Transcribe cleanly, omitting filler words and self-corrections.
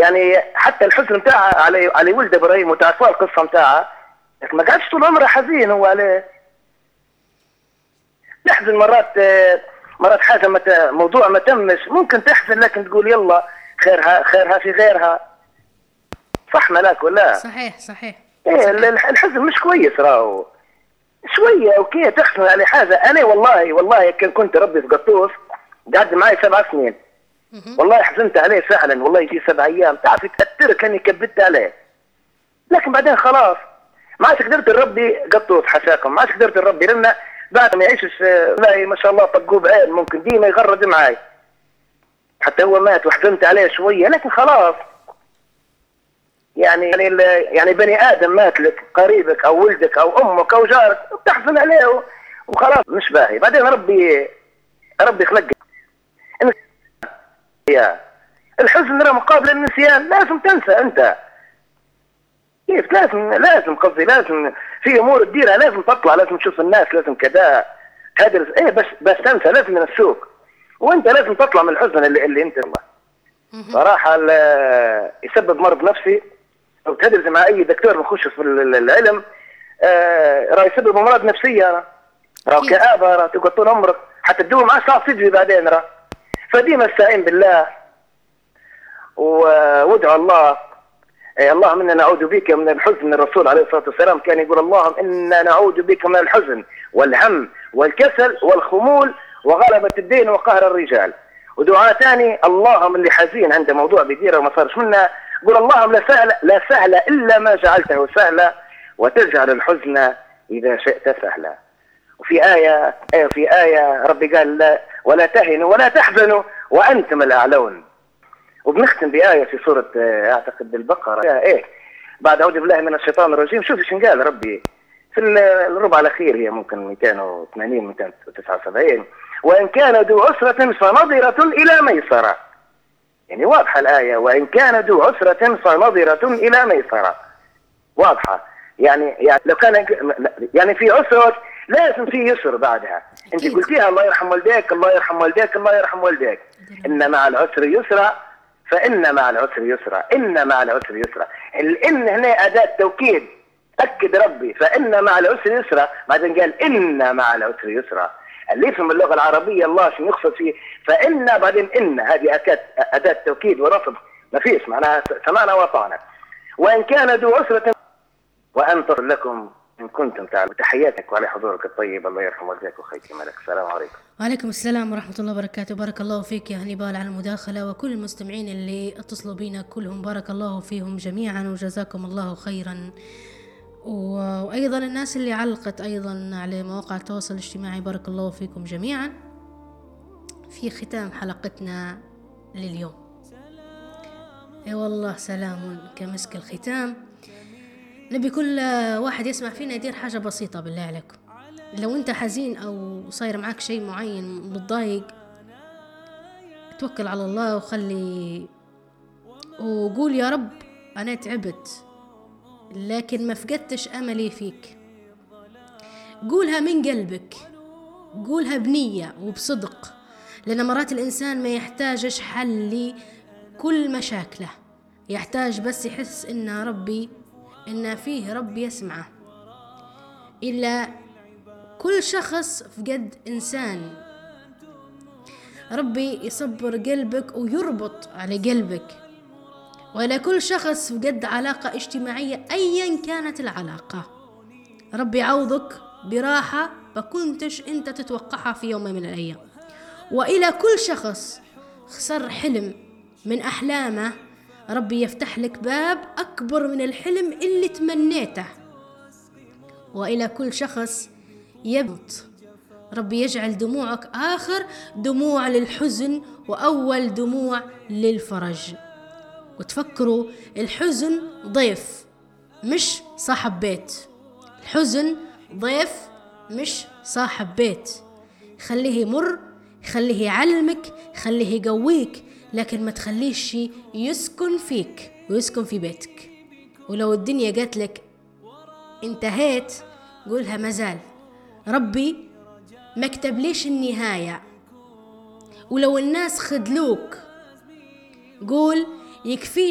يعني حتى الحزن متاعها على ولد ابراهيم، وتعرفوا القصه متاعها، ما قعدش طول عمره حزين هو عليه. تحزن مرات حاجه موضوع ما تمش ممكن تحزن، لكن تقول يلا خيرها في غيرها. صح ملاك ولا؟ صحيح ايه الحزن مش كويس راهو. شويه اوكي تحزن على حاجه. انا والله كنت ربي في قطوف قعد معي 7 سنين، والله حزنت عليه فعلا، والله يجي 7 ايام تعرف تاثرك اني كبدت عليه، لكن بعدين خلاص ما عادش قدرت نربي قطوف حشاكم، ما عادش قدرت نربي، لان بعد ما يعيشش والله ما شاء الله طقوب عين ممكن ديما يغرد معي، حتى هو مات وحزنت عليه شويه، لكن خلاص يعني بني ادم مات لك قريبك او ولدك او امك او جارك بتحزن عليه وخلاص مش باهي. بعدين ربي خلق الحزن راه مقابل النسيان، لازم تنسى انت كيف، لازم قصدي لازم في امور تديرها، لازم تطلع، لازم تشوف الناس، لازم كذا تدرس ايه بس تنسى، لازم ينسوك، وانت لازم تطلع من الحزن اللي انت صراحه يسبب مرض نفسي. لو تدرس مع اي دكتور نخش في العلم راه يسبب امراض نفسيه، راه كآبه، راه تقعد طول عمرك حتى تدوم معاه صعب تجري بعدين راه. فديما استعين بالله وادعو الله. اللهم انا نعوذ بك من الحزن. الرسول عليه الصلاه والسلام كان يقول اللهم انا نعوذ بك من الحزن والهم والكسل والخمول وغلبة الدين وقهر الرجال. ودعاء ثاني اللهم اللي حزين عنده موضوع بيديره وما صارش منه، قول اللهم لا سهل الا ما جعلته سهلا وتجعل الحزن اذا شئت سهلا. وفي آية ربي قال لا ولا تهنوا ولا تحزنوا وانتم الاعلون. وبنختم بآية في سورة اعتقد البقرة بعد اعوذ بالله من الشيطان الرجيم. شوف ايش قال ربي في الربع الاخير، هي ممكن 280 279، وان كان ذو عسرة فنظرة الى ميسرة. يعني واضحة الآية، وان كان ذو عسرة فنظرة الى ميسرة، واضحة. يعني لو كان يعني في عسرة لازم في يسر بعدها. انت قلتيها الله يرحم والديك الله يرحم والديك الله يرحم والديك، ان مع العسر يسرا فان مع العسر يسرا، ان مع العسر يسرا. الان هنا اداة توكيد، اكد ربي فان مع العسر يسرا، بعدين قال ان مع العسر يسرا. اللي يفهم اللغه العربيه الله شنو يقصد فيه فان بعدين ان، هذه اداة توكيد ورفض، ما فيش معناها سمعنا وطعنا. وان كان ذو عسرة وانطر لكم إن كنتم تعلمون. تحياتك وعلى حضورك الطيب، الله يرحم والديك وخيتي ملك. السلام عليكم. وعليكم السلام ورحمة الله وبركاته. بارك الله فيك يا هنيبال على المداخلة، وكل المستمعين اللي اتصلوا بينا كلهم بارك الله فيهم جميعا وجزاكم الله خيرا. وأيضا الناس اللي علقت أيضا على مواقع التواصل الاجتماعي بارك الله فيكم جميعا. في ختام حلقتنا لليوم، اي والله سلام كمسك الختام. نبي كل واحد يسمع فينا يدير حاجة بسيطة بالله عليكم. لو انت حزين او صاير معاك شيء معين متضايق، توكل على الله وقول يا رب انا تعبت لكن ما فقدتش املي فيك. قولها من قلبك، قولها بنية وبصدق، لان مرات الانسان ما يحتاجش حل لكل مشاكله، يحتاج بس يحس ان فيه رب يسمعه. إلا كل شخص فقد إنسان، ربي يصبر قلبك ويربط على قلبك. وإلى كل شخص فقد علاقة اجتماعية أيا كانت العلاقة، ربي يعوضك براحة ما كنتش أنت تتوقعها في يوم من الأيام. وإلى كل شخص خسر حلم من أحلامه، ربي يفتح لك باب أكبر من الحلم اللي تمنيته. وإلى كل شخص يبط، ربي يجعل دموعك آخر دموع للحزن وأول دموع للفرج. وتفكروا الحزن ضيف مش صاحب بيت، الحزن ضيف مش صاحب بيت. خليه يمر، خليه يعلمك، خليه يقويك، لكن ما تخليش يسكن فيك ويسكن في بيتك. ولو الدنيا قالت لك انتهيت، قولها مازال ربي ما كتب ليش النهاية. ولو الناس خذلوك قول يكفي